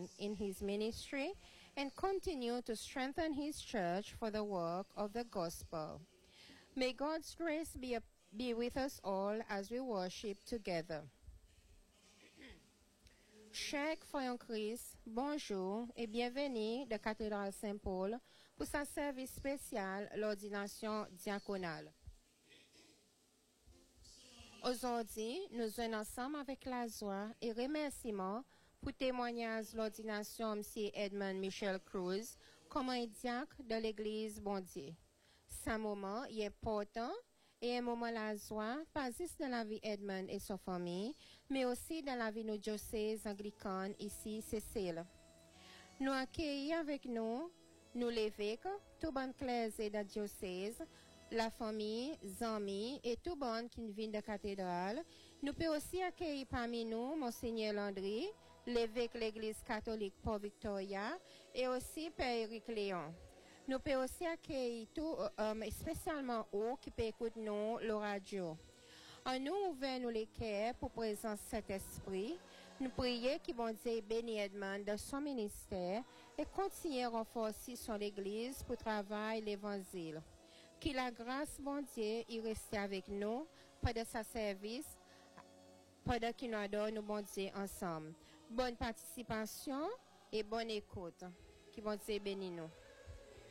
Edmund in his ministry and continue to strengthen his church for the work of the gospel. May God's grace be with us all as we worship together. Chers frères en Christ, bonjour et bienvenue de Cathédrale Saint-Paul pour sa service spécial, l'ordination diaconale. Aujourd'hui, nous sommes ensemble avec la joie et remerciement pour témoignage de l'ordination M. Edmund Michel Cruz comme un diacre de l'Église Bondier. Ce moment est important et un moment de la joie, pas juste dans la vie Edmund et sa famille, mais aussi dans la vie de nos diocèses anglicanes ici, Cécile. Nous accueillons avec nous l'évêque, tout bon clergé et de diocèse, la famille, amis et tout bon qui vient de la cathédrale. Nous pouvons aussi accueillir parmi nous Monseigneur Landry, l'évêque de l'Église catholique Port Victoria et aussi Père Éric Léon. Nous pouvons aussi accueillir tout, spécialement eux qui peuvent écouter nous, le radio. En nous ouvrons nous les cœurs pour présence cet esprit. Nous prions que bon Dieu bénisse Edmund de son ministère et continue à renforcer son Église pour travailler l'Évangile. Que la grâce bon Dieu y reste avec nous pendant sa service, pendant qu'il nous adore nous bon Dieu ensemble. Bonne participation et bonne écoute. Que bon Dieu bénisse nous.